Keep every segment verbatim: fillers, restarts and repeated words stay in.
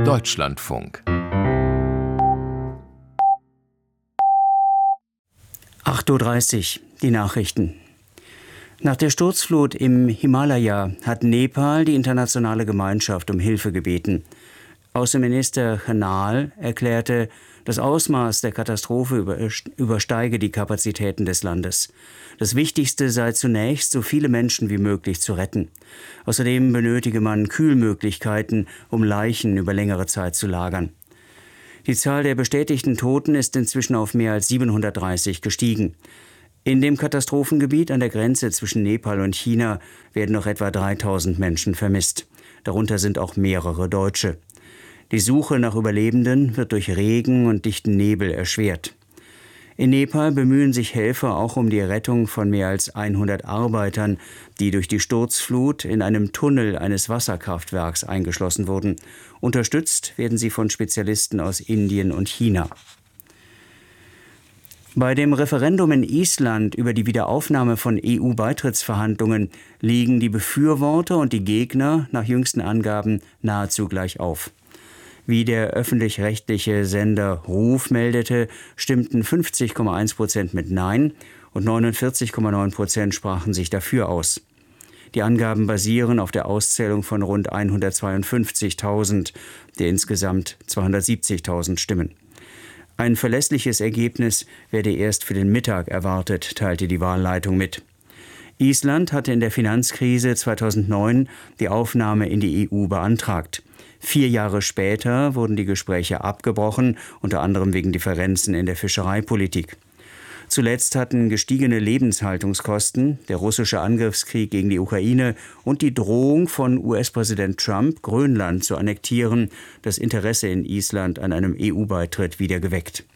Deutschlandfunk. acht Uhr dreißig, die Nachrichten. Nach der Sturzflut im Himalaya hat Nepal die internationale Gemeinschaft um Hilfe gebeten. Außenminister Khanal erklärte, das Ausmaß der Katastrophe übersteige die Kapazitäten des Landes. Das Wichtigste sei zunächst, so viele Menschen wie möglich zu retten. Außerdem benötige man Kühlmöglichkeiten, um Leichen über längere Zeit zu lagern. Die Zahl der bestätigten Toten ist inzwischen auf mehr als siebenhundertdreißig gestiegen. In dem Katastrophengebiet an der Grenze zwischen Nepal und China werden noch etwa dreitausend Menschen vermisst. Darunter sind auch mehrere Deutsche. Die Suche nach Überlebenden wird durch Regen und dichten Nebel erschwert. In Nepal bemühen sich Helfer auch um die Rettung von mehr als hundert Arbeitern, die durch die Sturzflut in einem Tunnel eines Wasserkraftwerks eingeschlossen wurden. Unterstützt werden sie von Spezialisten aus Indien und China. Bei dem Referendum in Island über die Wiederaufnahme von E U-Beitrittsverhandlungen liegen die Befürworter und die Gegner nach jüngsten Angaben nahezu gleich auf. Wie der öffentlich-rechtliche Sender Ruf meldete, stimmten fünfzig Komma eins Prozent mit Nein und neunundvierzig Komma neun Prozent sprachen sich dafür aus. Die Angaben basieren auf der Auszählung von rund hundertzweiundfünfzigtausend der insgesamt zweihundertsiebzigtausend Stimmen. Ein verlässliches Ergebnis werde erst für den Mittag erwartet, teilte die Wahlleitung mit. Island hatte in der Finanzkrise zweitausendneun die Aufnahme in die E U beantragt. Vier Jahre später wurden die Gespräche abgebrochen, unter anderem wegen Differenzen in der Fischereipolitik. Zuletzt hatten gestiegene Lebenshaltungskosten, der russische Angriffskrieg gegen die Ukraine und die Drohung von U S-Präsident Trump, Grönland zu annektieren, das Interesse in Island an einem E U-Beitritt wieder geweckt.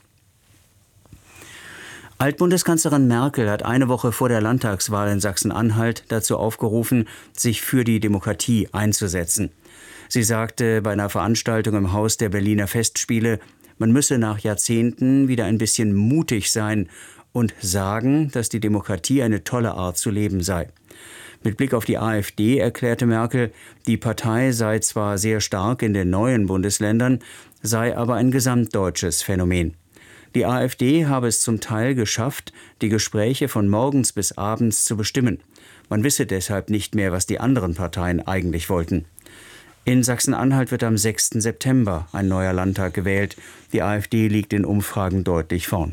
Altbundeskanzlerin Merkel hat eine Woche vor der Landtagswahl in Sachsen-Anhalt dazu aufgerufen, sich für die Demokratie einzusetzen. Sie sagte bei einer Veranstaltung im Haus der Berliner Festspiele, man müsse nach Jahrzehnten wieder ein bisschen mutig sein und sagen, dass die Demokratie eine tolle Art zu leben sei. Mit Blick auf die AfD erklärte Merkel, die Partei sei zwar sehr stark in den neuen Bundesländern, sei aber ein gesamtdeutsches Phänomen. Die AfD habe es zum Teil geschafft, die Gespräche von morgens bis abends zu bestimmen. Man wisse deshalb nicht mehr, was die anderen Parteien eigentlich wollten. In Sachsen-Anhalt wird am sechsten September ein neuer Landtag gewählt. Die AfD liegt in Umfragen deutlich vorn.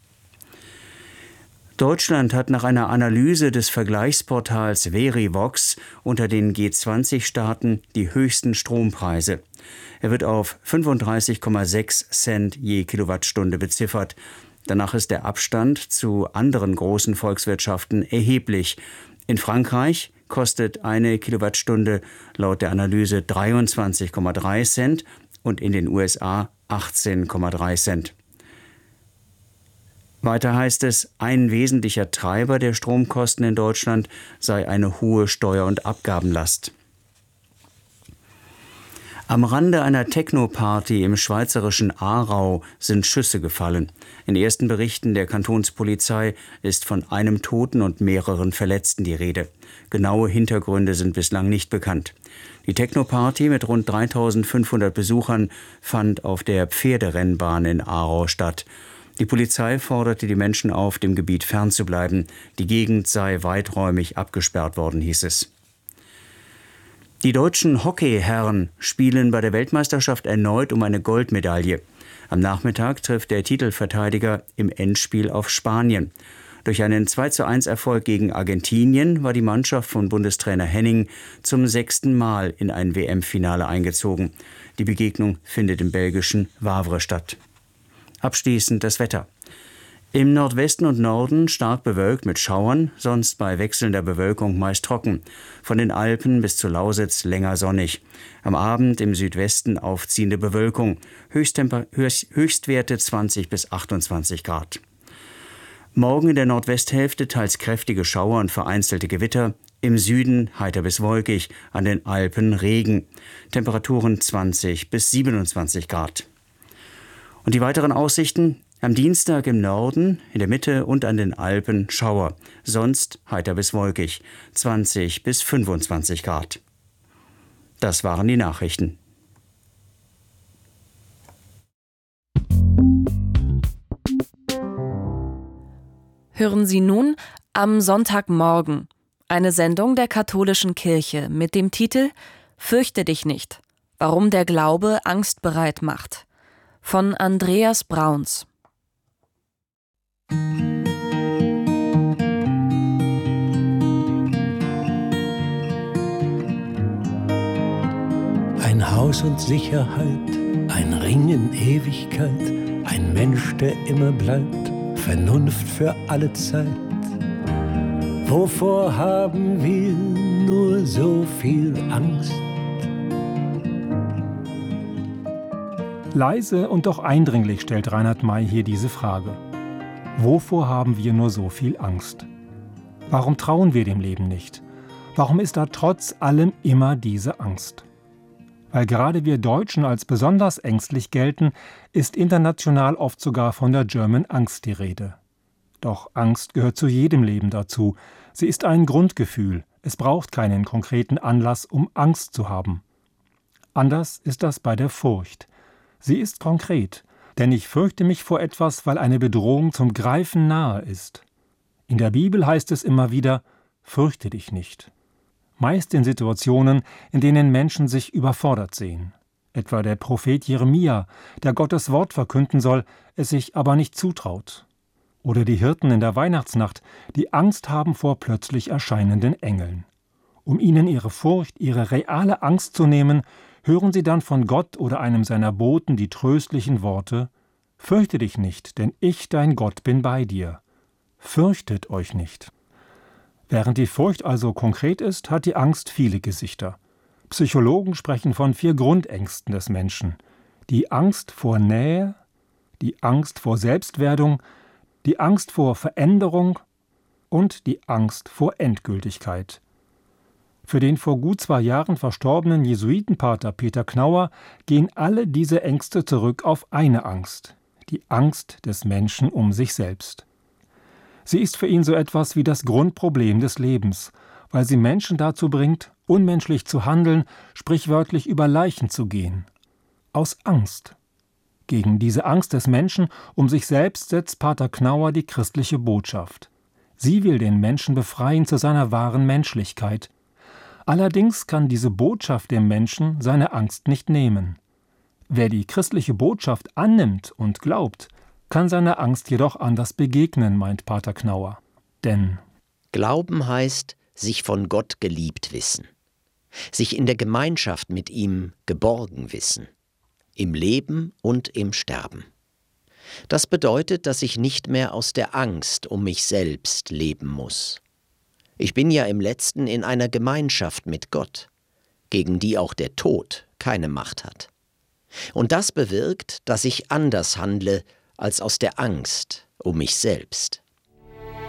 Deutschland hat nach einer Analyse des Vergleichsportals Verivox unter den G zwanzig Staaten die höchsten Strompreise. Er wird auf fünfunddreißig Komma sechs Cent je Kilowattstunde beziffert. Danach ist der Abstand zu anderen großen Volkswirtschaften erheblich. In Frankreich kostet eine Kilowattstunde laut der Analyse dreiundzwanzig Komma drei Cent und in den U S A achtzehn Komma drei Cent. Weiter heißt es, ein wesentlicher Treiber der Stromkosten in Deutschland sei eine hohe Steuer- und Abgabenlast. Am Rande einer Techno-Party im schweizerischen Aarau sind Schüsse gefallen. In ersten Berichten der Kantonspolizei ist von einem Toten und mehreren Verletzten die Rede. Genaue Hintergründe sind bislang nicht bekannt. Die Techno-Party mit rund dreitausendfünfhundert Besuchern fand auf der Pferderennbahn in Aarau statt. Die Polizei forderte die Menschen auf, dem Gebiet fernzubleiben. Die Gegend sei weiträumig abgesperrt worden, hieß es. Die deutschen Hockeyherren spielen bei der Weltmeisterschaft erneut um eine Goldmedaille. Am Nachmittag trifft der Titelverteidiger im Endspiel auf Spanien. Durch einen zwei zu eins Erfolg gegen Argentinien war die Mannschaft von Bundestrainer Henning zum sechsten Mal in ein W M-Finale eingezogen. Die Begegnung findet im belgischen Wavre statt. Abschließend das Wetter. Im Nordwesten und Norden stark bewölkt mit Schauern, sonst bei wechselnder Bewölkung meist trocken. Von den Alpen bis zur Lausitz länger sonnig. Am Abend im Südwesten aufziehende Bewölkung. Höchsttemper- Höchstwerte zwanzig bis achtundzwanzig Grad. Morgen in der Nordwesthälfte teils kräftige Schauer und vereinzelte Gewitter. Im Süden heiter bis wolkig, an den Alpen Regen. Temperaturen zwanzig bis siebenundzwanzig Grad. Und die weiteren Aussichten? Am Dienstag im Norden, in der Mitte und an den Alpen Schauer. Sonst heiter bis wolkig, zwanzig bis fünfundzwanzig Grad. Das waren die Nachrichten. Hören Sie nun Am Sonntagmorgen, eine Sendung der katholischen Kirche mit dem Titel Fürchte dich nicht, warum der Glaube Angst bereit macht, von Andreas Brauns. Ein Haus und Sicherheit, ein Ring in Ewigkeit, ein Mensch, der immer bleibt, Vernunft für alle Zeit. Wovor haben wir nur so viel Angst? Leise und doch eindringlich stellt Reinhard May hier diese Frage. Wovor haben wir nur so viel Angst? Warum trauen wir dem Leben nicht? Warum ist da trotz allem immer diese Angst? Weil gerade wir Deutschen als besonders ängstlich gelten, ist international oft sogar von der German Angst die Rede. Doch Angst gehört zu jedem Leben dazu. Sie ist ein Grundgefühl. Es braucht keinen konkreten Anlass, um Angst zu haben. Anders ist das bei der Furcht. Sie ist konkret, denn ich fürchte mich vor etwas, weil eine Bedrohung zum Greifen nahe ist. In der Bibel heißt es immer wieder, fürchte dich nicht. Meist in Situationen, in denen Menschen sich überfordert sehen. Etwa der Prophet Jeremia, der Gottes Wort verkünden soll, es sich aber nicht zutraut. Oder die Hirten in der Weihnachtsnacht, die Angst haben vor plötzlich erscheinenden Engeln. Um ihnen ihre Furcht, ihre reale Angst zu nehmen, hören sie dann von Gott oder einem seiner Boten die tröstlichen Worte: Fürchte dich nicht, denn ich, dein Gott, bin bei dir. Fürchtet euch nicht. Während die Furcht also konkret ist, hat die Angst viele Gesichter. Psychologen sprechen von vier Grundängsten des Menschen. Die Angst vor Nähe, die Angst vor Selbstwerdung, die Angst vor Veränderung und die Angst vor Endgültigkeit. Für den vor gut zwei Jahren verstorbenen Jesuitenpater Peter Knauer gehen alle diese Ängste zurück auf eine Angst, die Angst des Menschen um sich selbst. Sie ist für ihn so etwas wie das Grundproblem des Lebens, weil sie Menschen dazu bringt, unmenschlich zu handeln, sprichwörtlich über Leichen zu gehen. Aus Angst. Gegen diese Angst des Menschen um sich selbst setzt Pater Knauer die christliche Botschaft. Sie will den Menschen befreien zu seiner wahren Menschlichkeit. Allerdings kann diese Botschaft dem Menschen seine Angst nicht nehmen. Wer die christliche Botschaft annimmt und glaubt, kann seiner Angst jedoch anders begegnen, meint Pater Knauer. Denn Glauben heißt, sich von Gott geliebt wissen, sich in der Gemeinschaft mit ihm geborgen wissen, im Leben und im Sterben. Das bedeutet, dass ich nicht mehr aus der Angst um mich selbst leben muss. Ich bin ja im Letzten in einer Gemeinschaft mit Gott, gegen die auch der Tod keine Macht hat. Und das bewirkt, dass ich anders handle als aus der Angst um mich selbst.